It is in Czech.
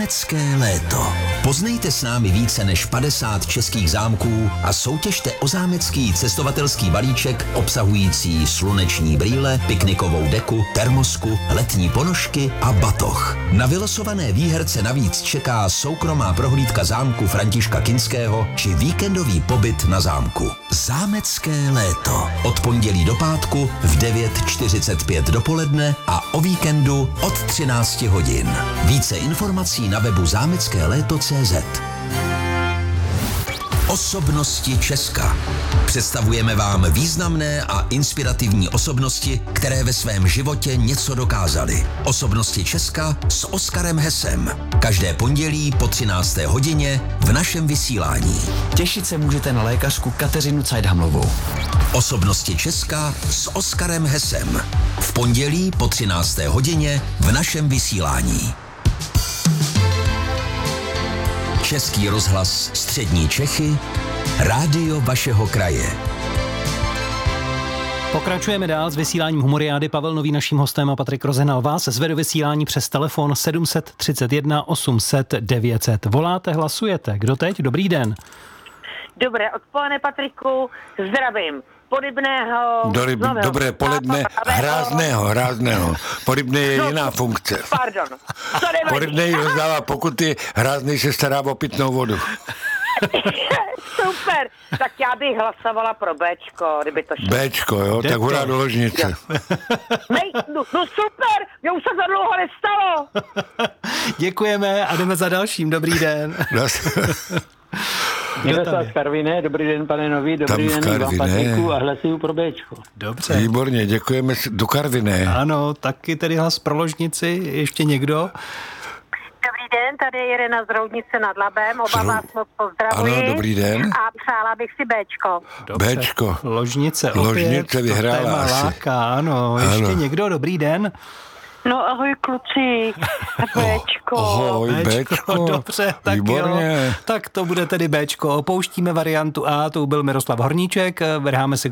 Zámecké léto. Poznejte s námi více než 50 českých zámků a soutěžte o zámecký cestovatelský balíček obsahující sluneční brýle, piknikovou deku, termosku, letní ponožky a batoh. Na vylosované výherce navíc čeká soukromá prohlídka zámku Františka Kinského či víkendový pobyt na zámku. Zámecké léto. Od pondělí do pátku v 9:45 dopoledne a o víkendu od 13 hodin. Více informací na webu zámeckéléto.cz. Osobnosti Česka. Představujeme vám významné a inspirativní osobnosti, které ve svém životě něco dokázaly. Osobnosti Česka s Oskarem Hesem. Každé pondělí po 13. hodině v našem vysílání. Těšit se můžete na lékařku Kateřinu Cajdhamlovou. Osobnosti Česka s Oskarem Hesem. V pondělí po 13. hodině v našem vysílání. Český rozhlas Střední Čechy, rádio vašeho kraje. Pokračujeme dál s vysíláním Humoriády. Pavel Nový naším hostem a Patrik Rozenal vás zve do vysílání přes telefon 731 800 900. Voláte, hlasujete. Kdo teď? Dobrý den. Dobré odpoledne, Patriku. Zdravím. Podivného. Dobré poledne. Hrázného. Podivné je jiná funkce. Pardon. Podivnej rozdává pokuty, hrázný se stará o pitnou vodu. Super. Tak já bych hlasovala pro Bčko, kdyby to šlo. Bčko, jo? Tak hurá do ložnice. No super, mě už se za dlouho nestalo. Děkujeme a jdeme za dalším. Dobrý den. Miroslav z Karviné, dobrý den, pane Nový, dobrý den vám, Patriku, a hlasuju pro Bčko. Dobře. Výborně, děkujeme do Karviné. Ano, taky tedy hlas pro ložnici, ještě někdo? Dobrý den, tady je Irena z Roudnice nad Labem, oba vás moc pozdravuji. Ano, dobrý den. A přála bych si Bčko. Dobře. Bčko. Ložnice opět. Ložnice vyhrála to téma asi. láka, ano. Ještě někdo, dobrý den. No ahoj kluci, Bčko. Ahoj, Bčko. Dobře, tak výborně. jo. Tak to bude tedy Bčko. Opouštíme variantu A, to byl Miroslav Horníček, vrháme se k